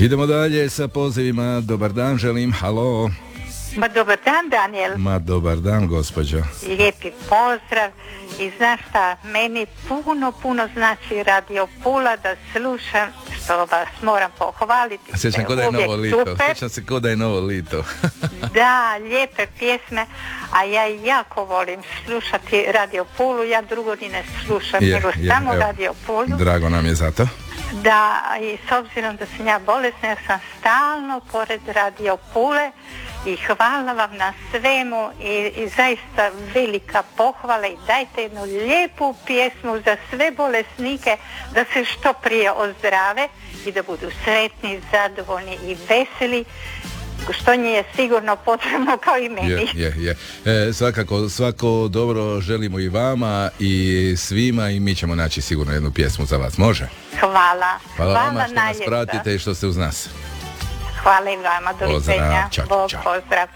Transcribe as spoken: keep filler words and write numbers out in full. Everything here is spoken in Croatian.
Idemo dalje sa pozivima. Dobar dan, želim. Halo. Ma dobar dan, Daniel. Ma dobar dan, gospođo. Lijepi pozdrav. I znaš šta, meni puno, puno znači Radio Pula da slušam, što vas moram pohvaliti. Sjećam ko da je novo lito. Super. Sjećam se ko da je novo lito. Da, lijepe pjesme, a ja jako volim slušati Radio Pulu, ja drugo ni ne slušam, Je, nego je, samo evo, Radio Pulu. Drago nam je za to. Da, i s obzirom da sam ja bolesna, ja sam stalno pored Radio Pule i hvala vam na svemu i, i zaista velika pohvala i dajte jednu lijepu pjesmu za sve bolesnike da se što prije ozdrave i da budu sretni, zadovoljni i veseli, što njih je sigurno potrebno kao i meni. Je, je, je. E, svakako, svako dobro želimo i vama i svima i mi ćemo naći sigurno jednu pjesmu za vas. Može? Hvala. Hvala vama što nas najljepša. pratite i što ste uz nas. Hvala i vama, doviđenja. Pozdrav, čao, Bog, čao. pozdrav.